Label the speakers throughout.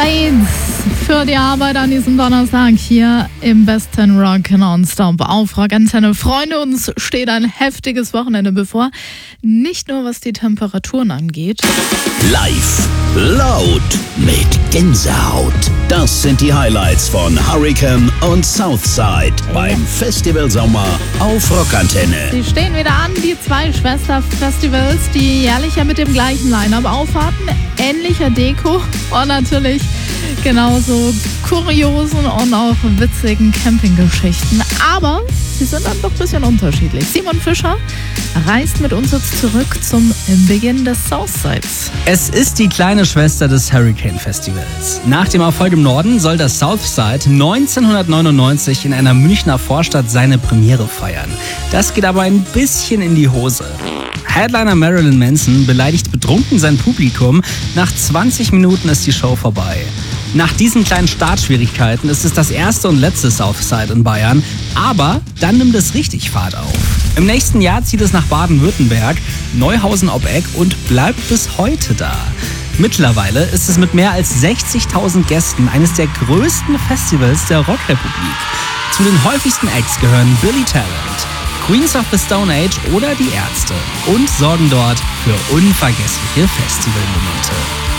Speaker 1: Für die Arbeit an diesem Donnerstag hier im besten Rock Nonstop auf Rock Antenne. Freunde, uns steht ein heftiges Wochenende bevor. Nicht nur was die Temperaturen angeht.
Speaker 2: Live, laut, mit Gänsehaut. Das sind die Highlights von Hurricane und Southside beim Festival Sommer auf Rock Antenne.
Speaker 1: Sie stehen wieder an, die zwei Schwester-Festivals, die jährlich ja mit dem gleichen Line-Up aufwarten. Ähnlicher Deko und natürlich genauso kuriosen und auch witzigen Campinggeschichten. Aber sie sind dann doch ein bisschen unterschiedlich. Simon Fischer reist mit uns jetzt zurück zum Beginn des Southsides.
Speaker 3: Es ist die kleine Schwester des Hurricane Festivals. Nach dem Erfolg im Norden soll das Southside 1999 in einer Münchner Vorstadt seine Premiere feiern. Das geht aber ein bisschen in die Hose. Headliner Marilyn Manson beleidigt betrunken sein Publikum. Nach 20 Minuten ist die Show vorbei. Nach diesen kleinen Startschwierigkeiten ist es das erste und letzte Southside in Bayern. Aber dann nimmt es richtig Fahrt auf. Im nächsten Jahr zieht es nach Baden-Württemberg, Neuhausen ob Eck und bleibt bis heute da. Mittlerweile ist es mit mehr als 60.000 Gästen eines der größten Festivals der Rockrepublik. Zu den häufigsten Acts gehören Billy Talent, Queens of the Stone Age oder die Ärzte und sorgen dort für unvergessliche Festivalmomente.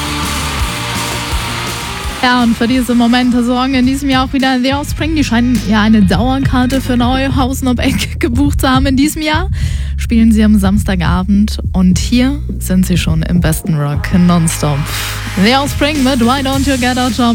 Speaker 1: Ja, und für diese Momente sorgen in diesem Jahr auch wieder The Offspring. Die scheinen ja eine Dauerkarte für Neuhausen ob Eck gebucht zu haben. In diesem Jahr spielen sie am Samstagabend und hier sind sie schon im besten Rock Nonstop. The Offspring mit Why Don't You Get a Job?